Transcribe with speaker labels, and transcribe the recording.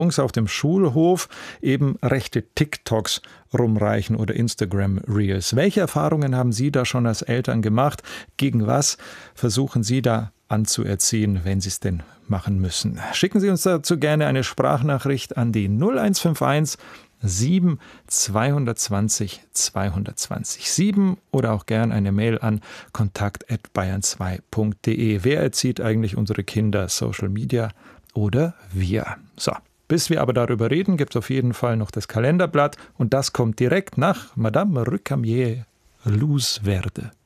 Speaker 1: Jungs auf dem Schulhof eben rechte TikToks rumreichen oder Instagram Reels. Welche Erfahrungen haben Sie da schon als Eltern gemacht? Gegen was versuchen Sie da anzuerziehen, wenn Sie es denn machen müssen? Schicken Sie uns dazu gerne eine Sprachnachricht an die 0151 7 220 220 7 oder auch gern eine Mail an kontakt@bayern2.de. Wer erzieht eigentlich unsere Kinder? Social Media oder wir? So. Bis wir aber darüber reden, gibt es auf jeden Fall noch das Kalenderblatt und das kommt direkt nach Madame Recamier Luz Verde.